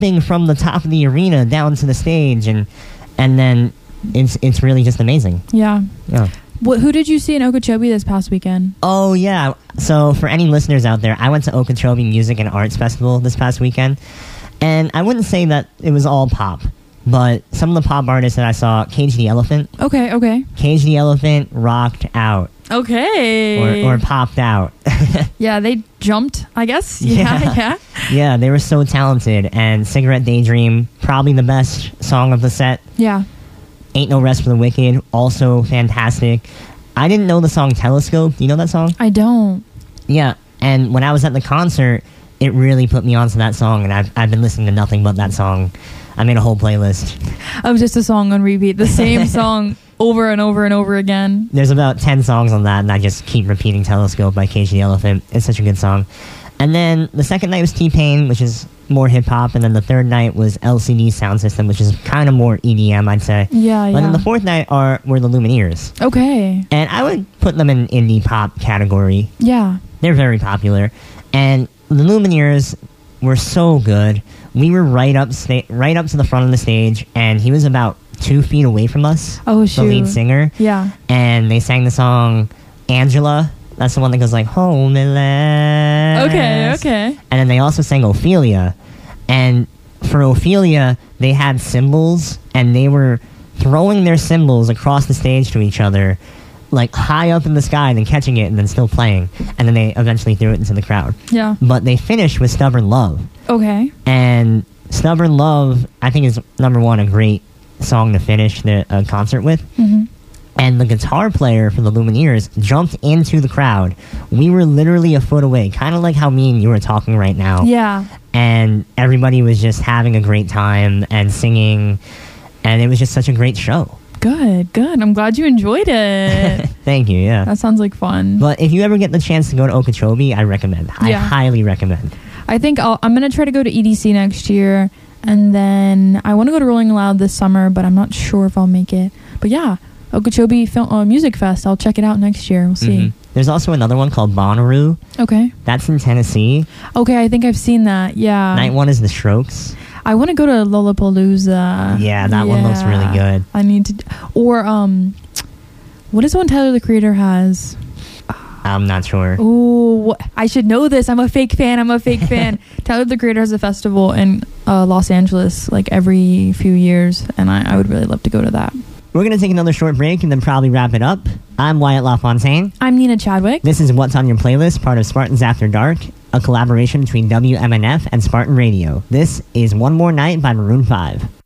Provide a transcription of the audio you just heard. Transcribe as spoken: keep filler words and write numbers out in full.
thing from the top of the arena down to the stage, and and then it's it's really just amazing. Yeah. Yeah. What, who did you see in Okeechobee this past weekend? Oh, yeah. So for any listeners out there, I went to Okeechobee Music and Arts Festival this past weekend. And I wouldn't say that it was all pop, but some of the pop artists that I saw, Cage the Elephant. Okay, okay. Cage the Elephant rocked out. Okay. Or, or popped out. Yeah, they jumped, I guess. Yeah. Yeah, yeah. Yeah, they were so talented. And Cigarette Daydream, probably the best song of the set. Yeah. Ain't No Rest for the Wicked, also fantastic. I didn't know the song Telescope. Do you know that song? I don't. Yeah, and when I was at the concert, it really put me onto that song, and I've, I've been listening to nothing but that song. I made a whole playlist. Of just a song on repeat. The same song over and over and over again. There's about ten songs on that, and I just keep repeating Telescope by Cage the Elephant. It's such a good song. And then the second night was T-Pain, which is more hip-hop, and then the third night was L C D Sound System, which is kind of more E D M, I'd say. Yeah, yeah. But then the fourth night are were the Lumineers. Okay. And I would put them in indie pop category. Yeah. They're very popular. And the Lumineers were so good. We were right up sta- right up to the front of the stage, and he was about two feet away from us. Oh, shoot. The lead singer. Yeah. And they sang the song Angela. That's the one that goes like, Homeless. Okay, okay. And then they also sang Ophelia. And for Ophelia, they had cymbals, and they were throwing their cymbals across the stage to each other, like high up in the sky, and then catching it, and then still playing. And then they eventually threw it into the crowd. Yeah. But they finished with Stubborn Love. Okay. And Stubborn Love, I think, is, number one, a great song to finish the uh, concert with. Mm-hmm. And the guitar player for the Lumineers jumped into the crowd. We were literally a foot away, kind of like how me and you are talking right now. Yeah. And everybody was just having a great time and singing, and it was just such a great show. Good, good. I'm glad you enjoyed it. Thank you, yeah. That sounds like fun. But if you ever get the chance to go to Okeechobee, I recommend. I Yeah. highly recommend. I think I'll, I'm going to try to go to E D C next year, and then I want to go to Rolling Loud this summer, but I'm not sure if I'll make it. But yeah, Okeechobee Film, uh, Music Fest. I'll check it out next year. We'll see. Mm-hmm. There's also another one called Bonnaroo. Okay. That's in Tennessee. Okay, I think I've seen that. Yeah. Night one is The Strokes. I want to go to Lollapalooza. Yeah, that one looks really good. I need to. Or, um, what is the one Tyler, the Creator, has? I'm not sure. Oh, I should know this. I'm a fake fan. I'm a fake fan. Tyler, the Creator, has a festival in uh, Los Angeles like every few years, and I, I would really love to go to that. We're going to take another short break and then probably wrap it up. I'm Wyatt LaFontaine. I'm Nina Chadwick. This is What's on Your Playlist, part of Spartans After Dark, a collaboration between W M N F and Spartan Radio. This is One More Night by Maroon five.